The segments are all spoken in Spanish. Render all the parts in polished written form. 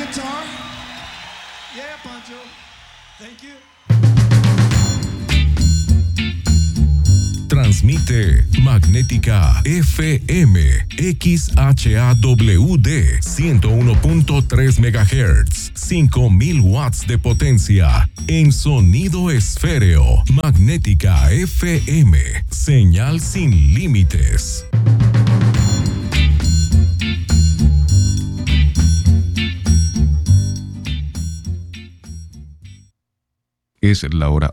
guitar. Yeah, Pancho. Thank you. Transmite Magnética FM XHAWD 101.3 MHz, 5000 watts de potencia en sonido esféreo. Magnética FM, señal sin límites. Es la hora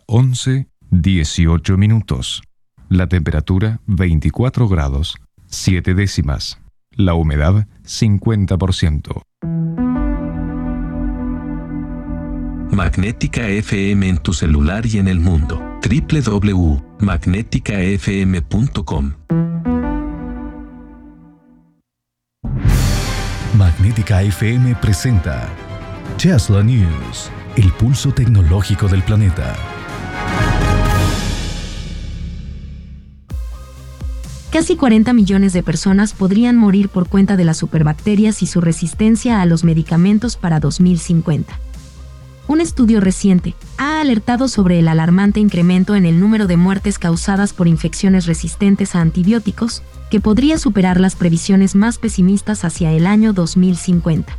11:18. La temperatura 24 grados, 7 décimas. La humedad 50%. Magnética FM en tu celular y en el mundo. www.magneticafm.com. Magnética FM presenta Tesla News, el pulso tecnológico del planeta. Casi 40 millones de personas podrían morir por cuenta de las superbacterias y su resistencia a los medicamentos para 2050. Un estudio reciente ha alertado sobre el alarmante incremento en el número de muertes causadas por infecciones resistentes a antibióticos, que podría superar las previsiones más pesimistas hacia el año 2050.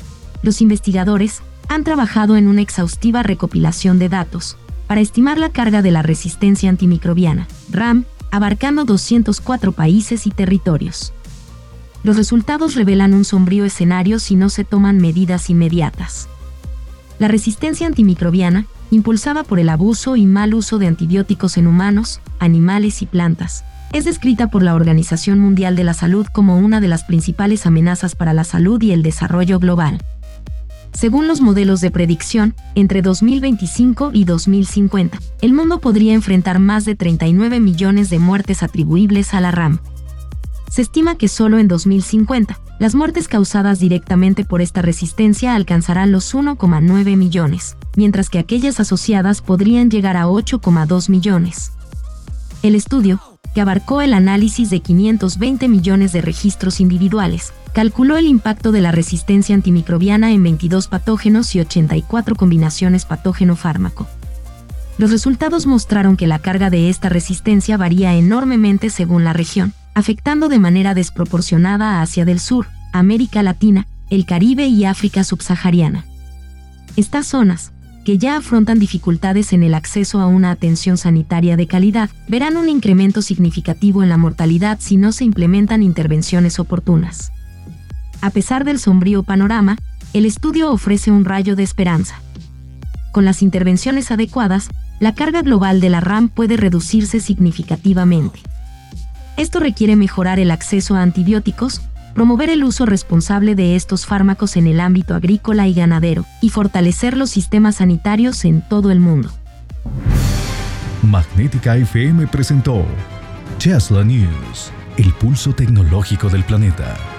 Los investigadores han trabajado en una exhaustiva recopilación de datos para estimar la carga de la resistencia antimicrobiana, RAM, abarcando 204 países y territorios. Los resultados revelan un sombrío escenario si no se toman medidas inmediatas. La resistencia antimicrobiana, impulsada por el abuso y mal uso de antibióticos en humanos, animales y plantas, es descrita por la Organización Mundial de la Salud como una de las principales amenazas para la salud y el desarrollo global. Según los modelos de predicción, entre 2025 y 2050, el mundo podría enfrentar más de 39 millones de muertes atribuibles a la RAM. Se estima que solo en 2050, las muertes causadas directamente por esta resistencia alcanzarán los 1,9 millones, mientras que aquellas asociadas podrían llegar a 8,2 millones. El estudio, que abarcó el análisis de 520 millones de registros individuales, calculó el impacto de la resistencia antimicrobiana en 22 patógenos y 84 combinaciones patógeno-fármaco. Los resultados mostraron que la carga de esta resistencia varía enormemente según la región, afectando de manera desproporcionada a Asia del Sur, América Latina, el Caribe y África subsahariana. Estas zonas, que ya afrontan dificultades en el acceso a una atención sanitaria de calidad, verán un incremento significativo en la mortalidad si no se implementan intervenciones oportunas. A pesar del sombrío panorama, el estudio ofrece un rayo de esperanza. Con las intervenciones adecuadas, la carga global de la RAM puede reducirse significativamente. Esto requiere mejorar el acceso a antibióticos, promover el uso responsable de estos fármacos en el ámbito agrícola y ganadero, y fortalecer los sistemas sanitarios en todo el mundo. Magnética FM presentó Tesla News, el pulso tecnológico del planeta.